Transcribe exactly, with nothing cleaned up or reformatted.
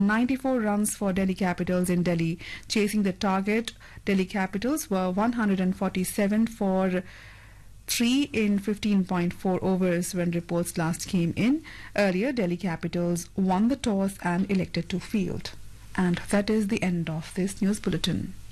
ninety-four runs for Delhi Capitals in Delhi. Chasing the target, Delhi Capitals were one hundred forty-seven for three in fifteen point four overs when reports last came in. Earlier, Delhi Capitals won the toss and elected to field. And that is the end of this news bulletin.